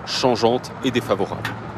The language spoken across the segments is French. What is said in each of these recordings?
changeante et défavorable.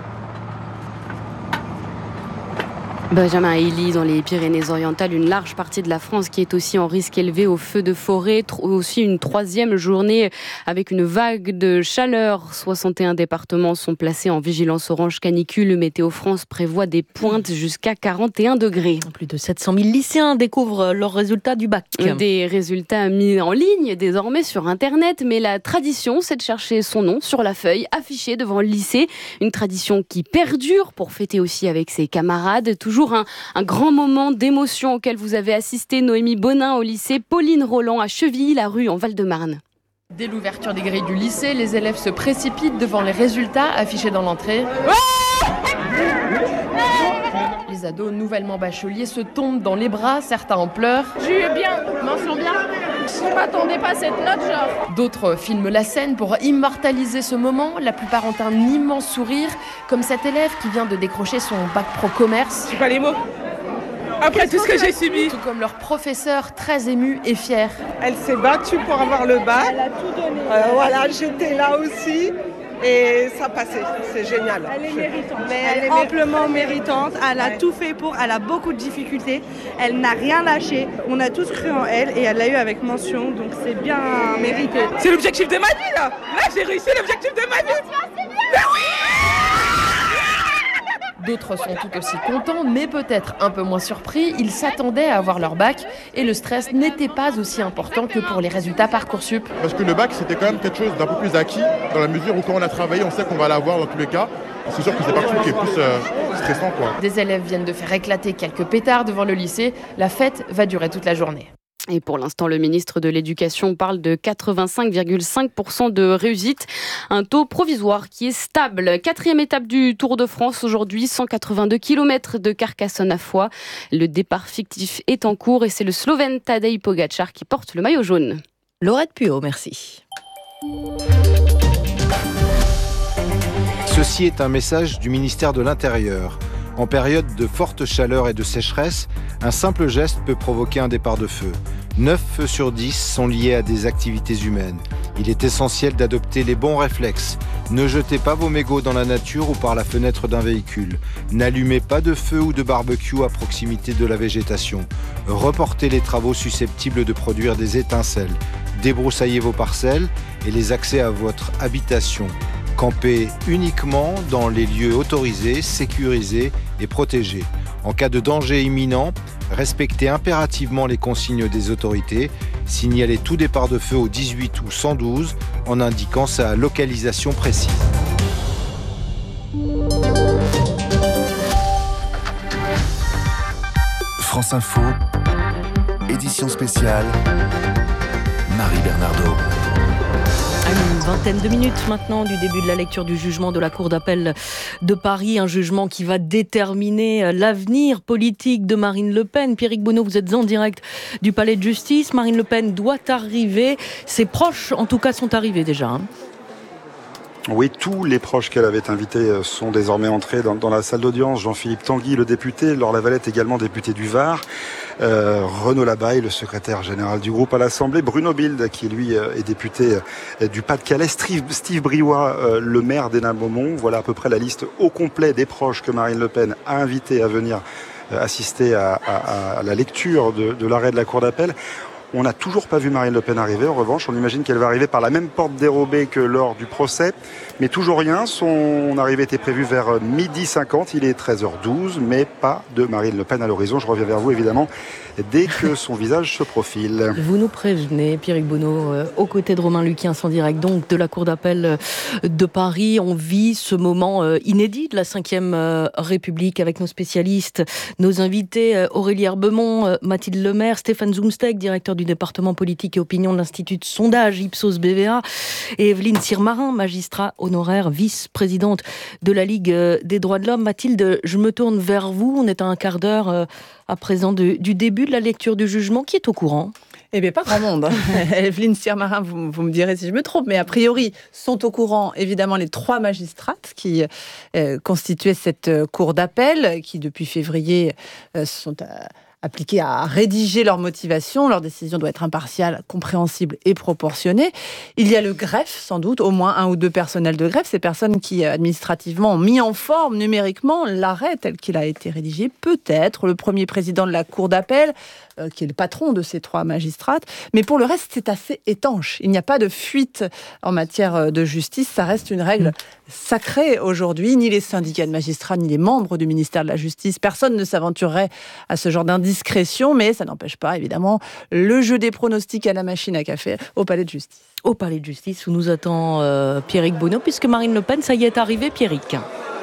Benjamin Eili, dans les Pyrénées-Orientales, une large partie de la France qui est aussi en risque élevé au feu de forêt. Aussi une troisième journée avec une vague de chaleur. 61 départements sont placés en vigilance orange canicule. Météo France prévoit des pointes jusqu'à 41 degrés. Plus de 700 000 lycéens découvrent leurs résultats du bac. Des résultats mis en ligne désormais sur Internet. Mais la tradition, c'est de chercher son nom sur la feuille affichée devant le lycée. Une tradition qui perdure pour fêter aussi avec ses camarades. Toujours un grand moment d'émotion auquel vous avez assisté, Noémie Bonin, au lycée Pauline Roland à Chevilly-la-Rue en Val-de-Marne. Dès l'ouverture des grilles du lycée, les élèves se précipitent devant les résultats affichés dans l'entrée. Les ados nouvellement bacheliers se tombent dans les bras, certains en pleurent. J'ai eu bien, mention bien. Je m'attendais pas à cette note, genre. D'autres filment la scène pour immortaliser ce moment. La plupart ont un immense sourire, comme cet élève qui vient de décrocher son bac pro commerce. J'ai pas les mots. Après tout ce que j'ai subi. Tout comme leur professeur, très ému et fier. Elle s'est battue pour avoir le bac. Elle a tout donné. Voilà, j'étais là aussi. Et ça passait, c'est génial. Elle est méritante. Elle est amplement méritante, elle a tout fait pour, elle a beaucoup de difficultés, elle n'a rien lâché, on a tous cru en elle et elle l'a eu avec mention, donc c'est bien mérité. C'est l'objectif de ma vie là. Là j'ai réussi l'objectif de ma vie. Mais oui. D'autres sont tout aussi contents, mais peut-être un peu moins surpris. Ils s'attendaient à avoir leur bac et le stress n'était pas aussi important que pour les résultats Parcoursup. Parce que le bac, c'était quand même quelque chose d'un peu plus acquis, dans la mesure où quand on a travaillé, on sait qu'on va l'avoir dans tous les cas. C'est sûr que c'est pas un truc qui est plus stressant, quoi. Des élèves viennent de faire éclater quelques pétards devant le lycée. La fête va durer toute la journée. Et pour l'instant, le ministre de l'Éducation parle de 85,5% de réussite, un taux provisoire qui est stable. 4e étape du Tour de France aujourd'hui, 182 km de Carcassonne à Foix. Le départ fictif est en cours et c'est le Slovène Tadej Pogačar qui porte le maillot jaune. Laurette Puot, merci. Ceci est un message du ministère de l'Intérieur. En période de forte chaleur et de sécheresse, un simple geste peut provoquer un départ de feu. 9 feux sur 10 sont liés à des activités humaines. Il est essentiel d'adopter les bons réflexes. Ne jetez pas vos mégots dans la nature ou par la fenêtre d'un véhicule. N'allumez pas de feu ou de barbecue à proximité de la végétation. Reportez les travaux susceptibles de produire des étincelles. Débroussaillez vos parcelles et les accès à votre habitation. Campez uniquement dans les lieux autorisés, sécurisés et protégés. En cas de danger imminent, respectez impérativement les consignes des autorités. Signalez tout départ de feu au 18 ou 112 en indiquant sa localisation précise. France Info, édition spéciale, Marie Bernardo. À une vingtaine de minutes maintenant du début de la lecture du jugement de la Cour d'appel de Paris, un jugement qui va déterminer l'avenir politique de Marine Le Pen. Pierrick Bonneau, vous êtes en direct du palais de justice. Marine Le Pen doit arriver. Ses proches, en tout cas, sont arrivés déjà. Oui, tous les proches qu'elle avait invités sont désormais entrés dans la salle d'audience. Jean-Philippe Tanguy, le député, Laure Lavalette, également député du Var, Renaud Labaille, le secrétaire général du groupe à l'Assemblée, Bruno Bilde, qui lui est député du Pas-de-Calais, Steve Briouat, le maire d'Hénin-Beaumont. Voilà à peu près la liste au complet des proches que Marine Le Pen a invités à venir assister à la lecture de l'arrêt de la Cour d'appel. On n'a toujours pas vu Marine Le Pen arriver. En revanche, on imagine qu'elle va arriver par la même porte dérobée que lors du procès. Mais toujours rien. Son arrivée était prévue vers 12h50. Il est 13h12, mais pas de Marine Le Pen à l'horizon. Je reviens vers vous, évidemment, dès que son visage se profile. Vous nous prévenez, Pierrick Bonneau, aux côtés de Romain Luquin, en direct donc de la Cour d'appel de Paris. On vit ce moment inédit de la Ve République avec nos spécialistes, nos invités, Aurélie Herbemont, Mathilde Lemaire, Stéphane Zumsteg, directeur du département politique et opinion de l'Institut de sondage Ipsos BVA, et Evelyne Sirmarin, magistrat honoraire, vice-présidente de la Ligue des droits de l'homme. Mathilde, je me tourne vers vous. On est à un quart d'heure à présent du début de la lecture du jugement. Qui est au courant ? Eh bien, pas grand monde. Evelyne Sirmarin, vous me direz si je me trompe, mais a priori, sont au courant, évidemment, les 3 magistrates qui constituaient cette cour d'appel, qui, depuis février, sont appliquée à rédiger leur motivation. Leur décision doit être impartiale, compréhensible et proportionnée. Il y a le greffe, sans doute, au moins 1 ou 2 personnels de greffe, ces personnes qui administrativement ont mis en forme numériquement l'arrêt tel qu'il a été rédigé. Peut-être le premier président de la Cour d'appel, qui est le patron de ces 3 magistrates. Mais pour le reste, c'est assez étanche. Il n'y a pas de fuite en matière de justice. Ça reste une règle sacrée aujourd'hui. Ni les syndicats de magistrats, ni les membres du ministère de la Justice, personne ne s'aventurerait à ce genre d'indiscrétion. Mais ça n'empêche pas, évidemment, le jeu des pronostics à la machine à café au Palais de Justice. Au Palais de Justice, où nous attend Pierrick Bonneau, puisque Marine Le Pen, ça y est arrivé, Pierrick.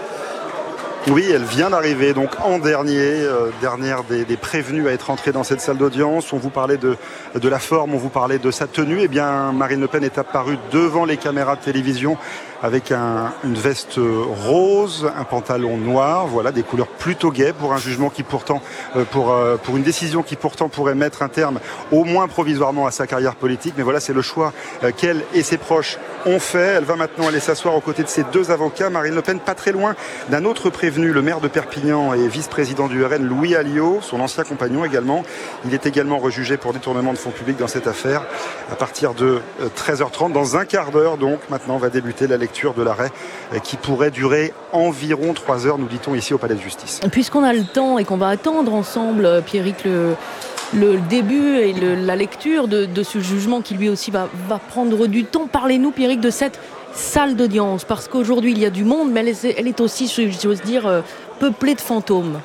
Oui, elle vient d'arriver, donc en dernière des prévenus à être entrée dans cette salle d'audience. On vous parlait de la forme, on vous parlait de sa tenue. Eh bien, Marine Le Pen est apparue devant les caméras de télévision avec une veste rose, un pantalon noir, voilà, des couleurs plutôt gaies pour un jugement qui pourtant, pour une décision qui pourtant pourrait mettre un terme, au moins provisoirement, à sa carrière politique. Mais voilà, c'est le choix qu'elle et ses proches ont fait. Elle va maintenant aller s'asseoir aux côtés de ses 2 avocats. Marine Le Pen, pas très loin d'un autre prévenu, le maire de Perpignan et vice-président du RN, Louis Alliot, son ancien compagnon également. Il est également rejugé pour détournement de fonds publics dans cette affaire. À partir de 13h30, dans un quart d'heure, donc, maintenant va débuter la lecture de l'arrêt qui pourrait durer environ 3 heures, nous dit-on ici au Palais de Justice. Puisqu'on a le temps et qu'on va attendre ensemble, Pierrick, le début et la lecture de ce jugement qui lui aussi va prendre du temps. Parlez-nous, Pierrick, de cette salle d'audience, parce qu'aujourd'hui il y a du monde, mais elle est aussi, j'ose dire, peuplée de fantômes.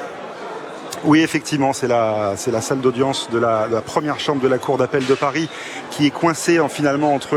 Oui, effectivement, c'est la salle d'audience de la première chambre de la Cour d'appel de Paris qui est coincée finalement entre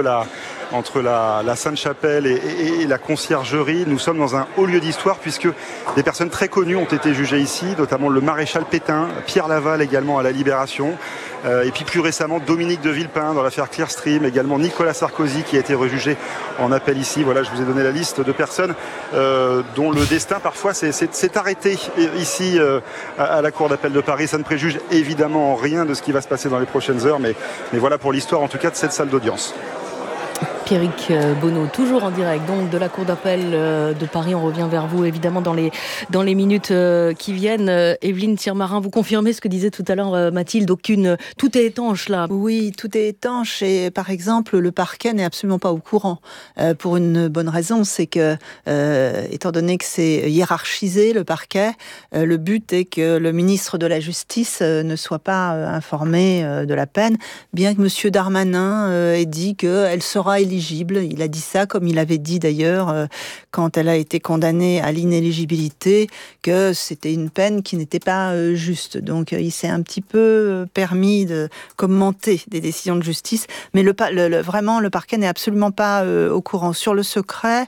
la Sainte-Chapelle et la Conciergerie. Nous sommes dans un haut lieu d'histoire puisque des personnes très connues ont été jugées ici, notamment le maréchal Pétain, Pierre Laval également à la Libération, et puis plus récemment Dominique de Villepin dans l'affaire Clearstream, également Nicolas Sarkozy qui a été rejugé en appel ici. Voilà, je vous ai donné la liste de personnes dont le destin parfois s'est arrêté ici à la Cour d'appel de Paris. Ça ne préjuge évidemment rien de ce qui va se passer dans les prochaines heures, mais voilà pour l'histoire en tout cas de cette salle d'audience. Pierrick Bonneau, toujours en direct donc de la Cour d'appel de Paris. On revient vers vous évidemment dans les minutes qui viennent. Evelyne Sirmarin, vous confirmez ce que disait tout à l'heure Mathilde, tout est étanche là. Oui, tout est étanche et par exemple le parquet n'est absolument pas au courant pour une bonne raison, c'est que étant donné que c'est hiérarchisé le parquet, le but est que le ministre de la Justice ne soit pas informé de la peine, bien que Monsieur Darmanin ait dit qu'elle sera éligible. Il a dit ça, comme il avait dit d'ailleurs quand elle a été condamnée à l'inéligibilité, que c'était une peine qui n'était pas juste. Donc il s'est un petit peu permis de commenter des décisions de justice, mais vraiment le parquet n'est absolument pas au courant. Sur le secret,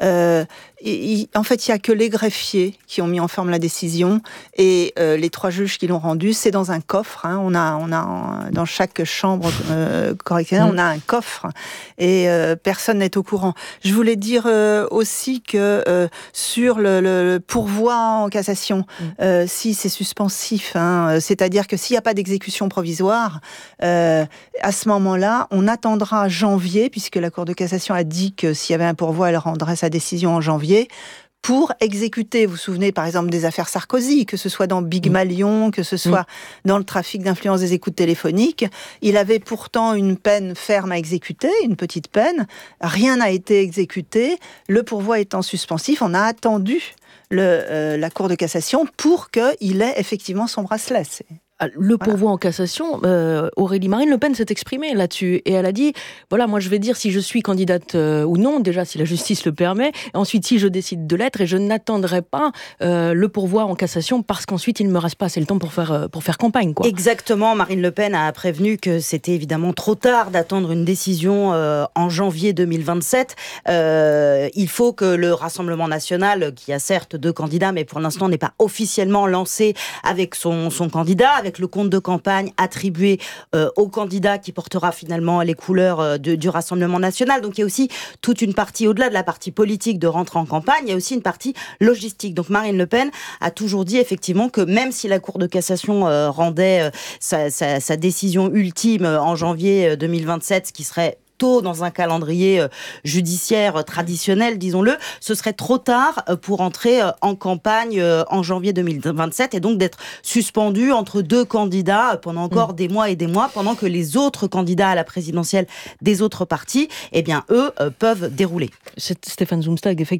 en fait, il n'y a que les greffiers qui ont mis en forme la décision et les 3 juges qui l'ont rendue. C'est dans un coffre. Hein. On a dans chaque chambre correctionnelle, on a un coffre et personne n'est au courant. Je voulais dire aussi que sur le pourvoi en cassation, si c'est suspensif, hein, c'est-à-dire que s'il n'y a pas d'exécution provisoire, à ce moment-là, on attendra janvier, puisque la Cour de cassation a dit que s'il y avait un pourvoi, elle rendrait sa décision en janvier, pour exécuter, vous vous souvenez par exemple des affaires Sarkozy, que ce soit dans Big Malion, que ce soit dans le trafic d'influence des écoutes téléphoniques, il avait pourtant une peine ferme à exécuter, une petite peine, rien n'a été exécuté, le pourvoi étant suspensif, on a attendu la Cour de cassation pour qu'il ait effectivement son bracelet. Le pourvoi en cassation, Marine Le Pen s'est exprimée là-dessus et elle a dit, voilà, moi je vais dire si je suis candidate ou non, déjà si la justice le permet, et ensuite si je décide de l'être, et je n'attendrai pas le pourvoi en cassation parce qu'ensuite il ne me reste pas assez le temps pour faire campagne, quoi. Exactement, Marine Le Pen a prévenu que c'était évidemment trop tard d'attendre une décision en janvier 2027. Il faut que le Rassemblement national, qui a certes 2 candidats, mais pour l'instant n'est pas officiellement lancé avec son candidat, avec le compte de campagne attribué au candidat qui portera finalement les couleurs du Rassemblement national. Donc il y a aussi toute une partie, au-delà de la partie politique de rentrer en campagne, il y a aussi une partie logistique. Donc Marine Le Pen a toujours dit effectivement que même si la Cour de cassation rendait sa décision ultime en janvier 2027, ce qui serait tôt dans un calendrier judiciaire traditionnel, disons-le, ce serait trop tard pour entrer en campagne en janvier 2027 et donc d'être suspendu entre deux candidats pendant encore des mois et des mois, pendant que les autres candidats à la présidentielle des autres partis, eh bien, eux, peuvent dérouler. Stéphane Zumstag, effectivement,